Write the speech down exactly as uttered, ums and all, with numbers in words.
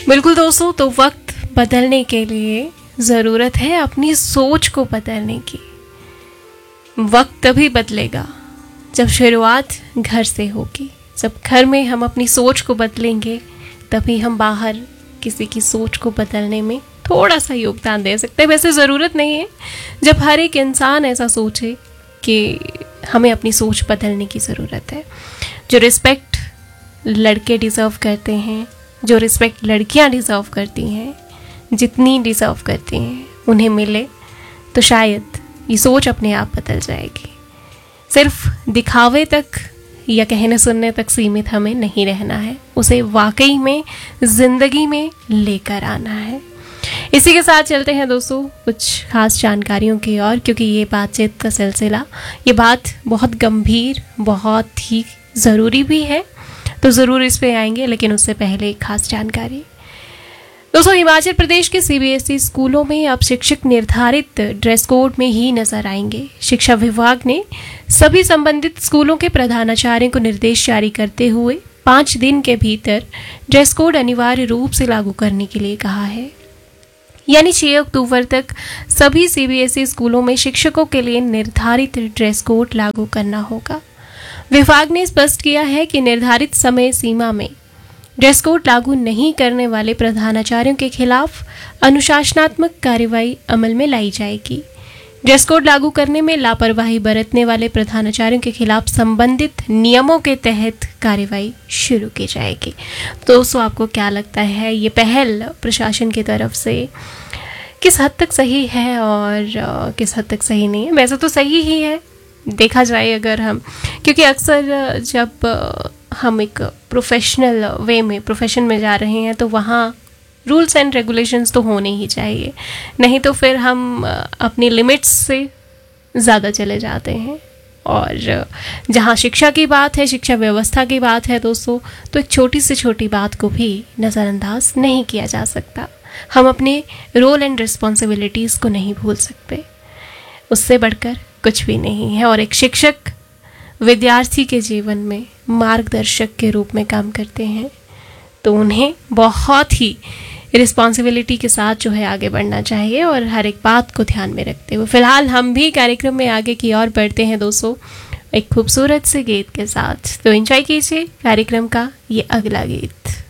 बिल्कुल दोस्तों, तो वक्त बदलने के लिए ज़रूरत है अपनी सोच को बदलने की। वक्त तभी बदलेगा जब शुरुआत घर से होगी। जब घर में हम अपनी सोच को बदलेंगे तभी हम बाहर किसी की सोच को बदलने में थोड़ा सा योगदान दे सकते हैं। वैसे ज़रूरत नहीं है जब हर एक इंसान ऐसा सोचे कि हमें अपनी सोच बदलने की ज़रूरत है। जो रिस्पेक्ट लड़के डिज़र्व करते हैं, जो रिस्पेक्ट लड़कियां डिज़र्व करती हैं, जितनी डिज़र्व करती हैं उन्हें मिले तो शायद ये सोच अपने आप बदल जाएगी। सिर्फ दिखावे तक या कहने सुनने तक सीमित हमें नहीं रहना है, उसे वाकई में ज़िंदगी में लेकर आना है। इसी के साथ चलते हैं दोस्तों कुछ खास जानकारियों की ओर, क्योंकि ये बातचीत का सिलसिला, ये बात बहुत गंभीर, बहुत ही ज़रूरी भी है, तो ज़रूर इस पे आएंगे। लेकिन उससे पहले एक खास जानकारी दोस्तों, हिमाचल प्रदेश के सीबीएसई स्कूलों में अब शिक्षक निर्धारित ड्रेस कोड में ही नजर आएंगे। शिक्षा विभाग ने सभी संबंधित स्कूलों के प्रधानाचार्यों को निर्देश जारी करते हुए पाँच दिन के भीतर ड्रेस कोड अनिवार्य रूप से लागू करने के लिए कहा है। यानी छह अक्टूबर तक सभी सीबीएसई स्कूलों में शिक्षकों के लिए निर्धारित ड्रेस कोड लागू करना होगा। विभाग ने स्पष्ट किया है कि निर्धारित समय सीमा में ड्रेस कोड लागू नहीं करने वाले प्रधानाचार्यों के खिलाफ अनुशासनात्मक कार्रवाई अमल में लाई जाएगी। ड्रेस कोड लागू करने में लापरवाही बरतने वाले प्रधानाचार्यों के खिलाफ संबंधित नियमों के तहत कार्रवाई शुरू की जाएगी। तो दोस्तों, आपको क्या लगता है ये पहल प्रशासन की तरफ से किस हद तक सही है और किस हद तक सही नहीं है? वैसे तो सही ही है देखा जाए अगर हम, क्योंकि अक्सर जब हम एक प्रोफेशनल वे में प्रोफेशन में जा रहे हैं तो वहाँ रूल्स एंड रेगुलेशंस तो होने ही चाहिए, नहीं तो फिर हम अपनी लिमिट्स से ज़्यादा चले जाते हैं। और जहाँ शिक्षा की बात है, शिक्षा व्यवस्था की बात है दोस्तों, तो एक छोटी से छोटी बात को भी नज़रअंदाज नहीं किया जा सकता। हम अपने रोल एंड रिस्पॉन्सिबिलिटीज़ को नहीं भूल सकते, उससे बढ़कर कुछ भी नहीं है। और एक शिक्षक विद्यार्थी के जीवन में मार्गदर्शक के रूप में काम करते हैं, तो उन्हें बहुत ही रिस्पॉन्सिबिलिटी के साथ जो है आगे बढ़ना चाहिए और हर एक बात को ध्यान में रखते हुए। फिलहाल हम भी कार्यक्रम में आगे की ओर बढ़ते हैं दोस्तों एक खूबसूरत से गीत के साथ, तो एंजॉय कीजिए कार्यक्रम का ये अगला गीत।